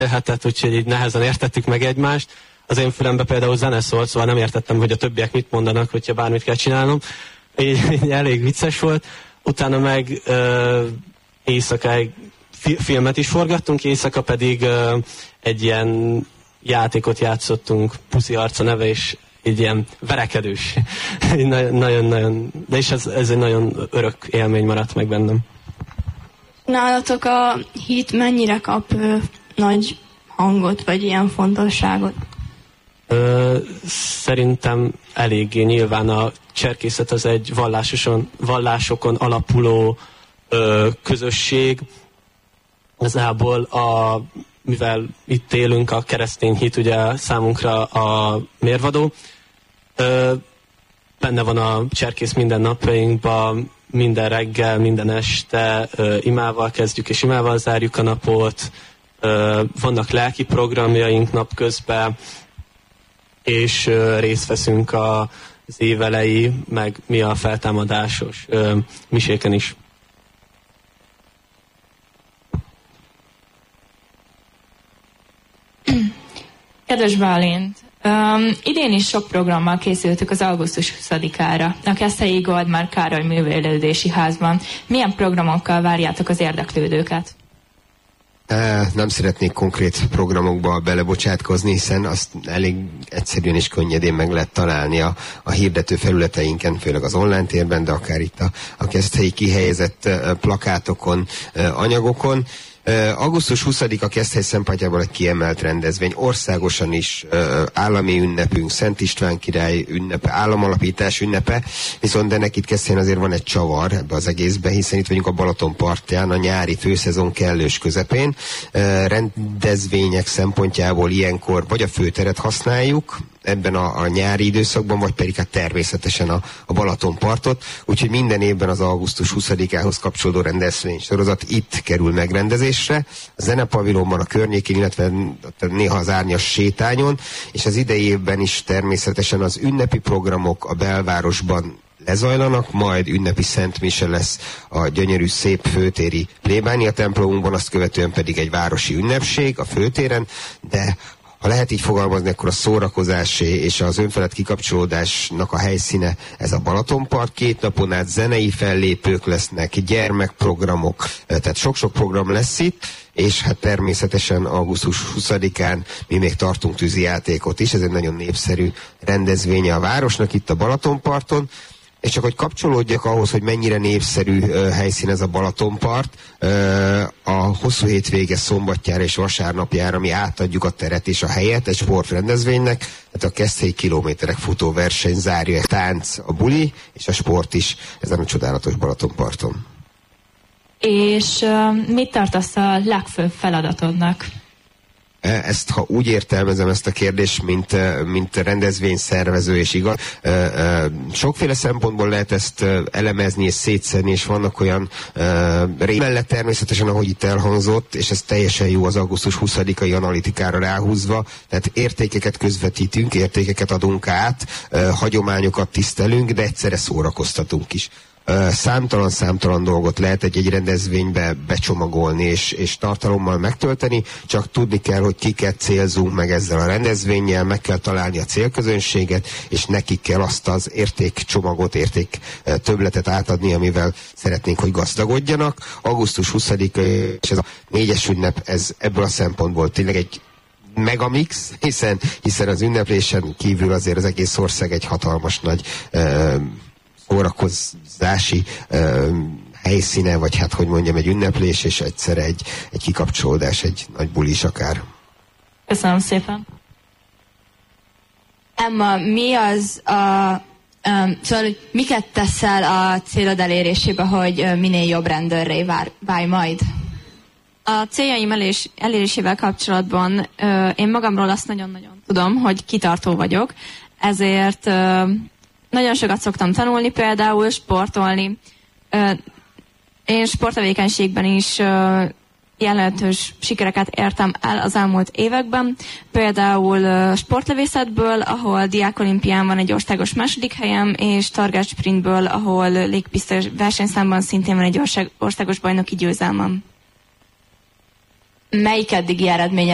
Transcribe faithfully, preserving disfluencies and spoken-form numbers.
beszélhetett, úgyhogy így nehezen értettük meg egymást. Az én fülembe például zene szólt, szóval nem értettem, hogy a többiek mit mondanak, hogyha bármit kell csinálnom. Így, így elég vicces volt. Utána meg ö, éjszakáig fi- filmet is forgattunk, éjszaka pedig ö, egy ilyen játékot játszottunk, Puszi arca neve, és így ilyen verekedős. Nagyon-nagyon, de is ez, ez egy nagyon örök élmény maradt meg bennem. Nálatok a hit mennyire kap ö, nagy hangot, vagy ilyen fontosságot? Ö, szerintem eléggé. Nyilván a cserkészet az egy vallásoson, vallásokon alapuló ö, közösség. Igazából a, mivel itt élünk, a keresztény hit ugye számunkra a mérvadó. Ö, benne van a cserkész mindennapjainkban, minden reggel, minden este ö, imával kezdjük és imával zárjuk a napot. Ö, vannak lelki programjaink napközben, és ö, részt veszünk a, az évelei, meg mi a feltámadásos ö, miséken is. Kedves Bálint, um, idén is sok programmal készültük az augusztus huszadikára, a Keszthelyi Goldmár Károly Művelődési Házban. Milyen programokkal várjátok az érdeklődőket? Nem szeretnék konkrét programokba belebocsátkozni, hiszen azt elég egyszerűen és könnyedén meg lehet találni a, a hirdető felületeinken, főleg az online térben, de akár itt a, a Keszthelyi kihelyezett plakátokon, anyagokon. Uh, augusztus huszadika Keszthely szempontjából egy kiemelt rendezvény. Országosan is uh, állami ünnepünk, Szent István király ünnepe, államalapítás ünnepe, viszont ennek itt Keszthelyen azért van egy csavar ebbe az egészbe, hiszen itt vagyunk a Balaton partján, a nyári főszezon kellős közepén. Uh, rendezvények szempontjából ilyenkor vagy a főteret használjuk, ebben a, a nyári időszakban, vagy pedig hát természetesen a, a Balatonpartot, úgyhogy minden évben az augusztus huszadikához kapcsolódó rendezvény sorozat itt kerül megrendezésre, a zenepavilonban, a környékén, illetve néha az árnyas sétányon, és az idei évben is természetesen az ünnepi programok a belvárosban lezajlanak, majd ünnepi szentmise lesz a gyönyörű szép főtéri plébánia templomunkban, azt követően pedig egy városi ünnepség a főtéren, de ha lehet így fogalmazni, akkor a szórakozásé és az önfelett kikapcsolódásnak a helyszíne ez a Balatonpark. Két napon át zenei fellépők lesznek, gyermekprogramok, tehát sok-sok program lesz itt, és hát természetesen augusztus huszadikán mi még tartunk tűzijátékot is, ez egy nagyon népszerű rendezvénye a városnak itt a Balatonparton. És csak hogy kapcsolódjak ahhoz, hogy mennyire népszerű uh, helyszín ez a Balatonpart, uh, a hosszú hétvége szombatjára és vasárnapjára mi átadjuk a teret és a helyet egy sportrendezvénynek, tehát a Keszthelyi kilométerek futóverseny zárja egy tánc, a buli és a sport is ezen a csodálatos Balatonparton. És uh, mit tartasz a legfőbb feladatodnak? Ezt, ha úgy értelmezem ezt a kérdést, mint, mint rendezvényszervező, és igaz, sokféle szempontból lehet ezt elemezni és szétszedni, és vannak olyan ré... mellett természetesen, ahogy itt elhangzott, és ez teljesen jó az augusztus huszadikai analitikára ráhúzva, tehát értékeket közvetítünk, értékeket adunk át, hagyományokat tisztelünk, de egyszerre szórakoztatunk is. Számtalan-számtalan dolgot lehet egy-egy rendezvénybe becsomagolni és, és tartalommal megtölteni, csak tudni kell, hogy kiket célzunk meg ezzel a rendezvénnyel, meg kell találni a célközönséget, és nekik kell azt az értékcsomagot, érték többletet átadni, amivel szeretnénk, hogy gazdagodjanak. augusztus huszadika és ez a négyes ünnep, ez ebből a szempontból tényleg egy megamix, hiszen, hiszen az ünneplésen kívül azért az egész ország egy hatalmas nagy uh, szórakozási uh, helyszíne, vagy hát, hogy mondjam, egy ünneplés, és egyszerre egy, egy kikapcsolódás, egy nagy bulis akár. Köszönöm szépen. Emma, mi az a... Um, szóval, hogy miket teszel a célod elérésébe, hogy uh, minél jobb rendőrré válj majd? A céljaim elés, elérésével kapcsolatban uh, én magamról azt nagyon-nagyon tudom, hogy kitartó vagyok, ezért uh, nagyon sokat szoktam tanulni, például sportolni. Uh, én sporttevékenységben is uh, jelentős sikereket értem el az elmúlt években. Például uh, sportlövészetből, ahol diákolimpián van egy országos második helyem, és targás sprintből, ahol légpisztolyos versenyszámban szintén van egy országos bajnoki győzelmem. Melyik eddigi eredménye